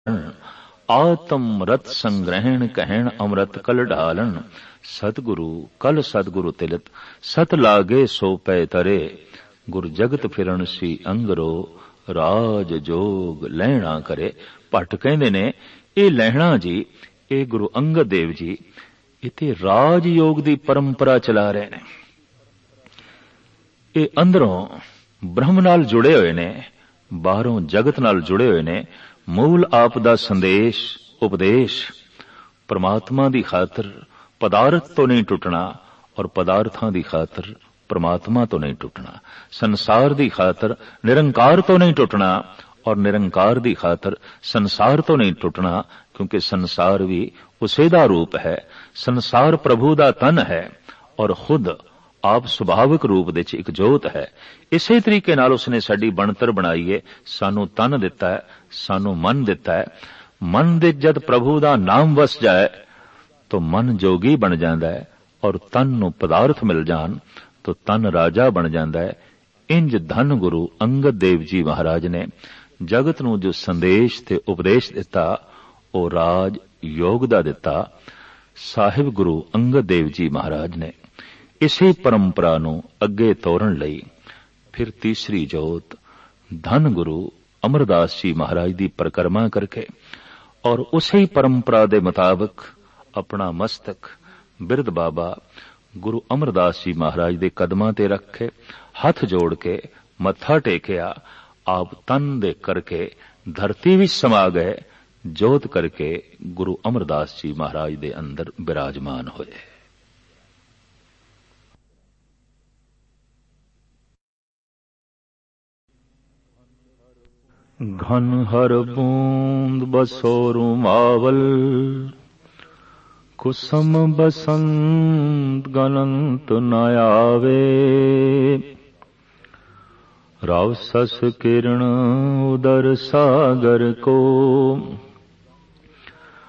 आत्म रत संग्रहण कहण अमृत कल ढालन। सतगुरु कल सतगुरु तिलत सत लागे सो पै तरे। गुर जगत फिरन सी अंगरो राज जोग लहणा करे। भट्ट कहंदे ने ये लहणा जी ये गुरु अंगद देव जी इत्थे राज योग दी परंपरा चला रहे ने। ये अंदरों ब्रह्म नाल जुड़े हुए ने, बाहरों जगत नाल जुड़े हुए ने। मूल आप दा संदेश उपदेश परमात्मा दी खातर पदार्थ तो नहीं टुटना और पदार्थां दी खातर परमात्मा तो नहीं टुटना। संसार दी खातर निरंकार तो नहीं टुटना और निरंकार दी खातर संसार तो नहीं टुटना, क्योंकि संसार भी उसे दा रूप है। संसार प्रभु दा तन है और खुद आप सुभाविक रूप दे च एक जोत है। इसे तरीके नाल उसने साडी बनतर बनाई है। सानू तन दिता है, सानू मन दिता है। मन दे जद प्रभु दा नाम वस जाए तो मन जोगी बन जाता है और तन नू पदार्थ मिल जान तो तन राजा बन जाता है। इंज धन गुरु अंगद देव जी महाराज ने जगत नू जो संदेश ते उपदेश दिता वो राज योग दा दिता। साहिब गुरु अंगद देव जी महाराज ने इसी परंपरा नू अगे तोरन लई फिर तीसरी जोत धन गुरु अमरदास जी महाराज दी परिक्रमा करके और उसी परंपरा दे मुताबिक अपना मस्तक बिरद बाबा गुरु अमरदास जी महाराज दे कदमां ते रखे हथ जोड़ के मत्था टेकिया। आप तन दे करके धरती विच समा गए, जोत करके गुरु अमरदास जी महाराज दे अंदर विराजमान होए। घन हर बूंद बसोरु मावल कुसम बसंत गनंत न आवे। राव सस किरण उदर सागर को